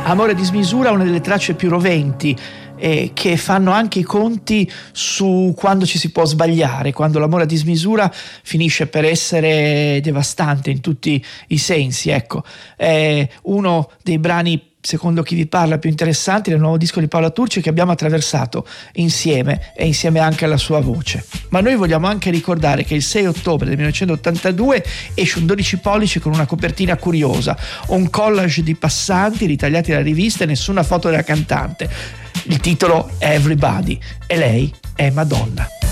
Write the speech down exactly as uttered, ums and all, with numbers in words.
Amore a dismisura, una delle tracce più roventi, eh, che fanno anche i conti su quando ci si può sbagliare, quando l'amore a dismisura finisce per essere devastante in tutti i sensi. Ecco, è uno dei brani, secondo chi vi parla, più interessanti del nuovo disco di Paola Turci, che abbiamo attraversato insieme e insieme anche alla sua voce. Ma noi vogliamo anche ricordare che il sei ottobre del millenovecentottantadue esce un dodici pollici con una copertina curiosa, un collage di passanti ritagliati dalla rivista e nessuna foto della cantante. Il titolo è Everybody e lei è Madonna.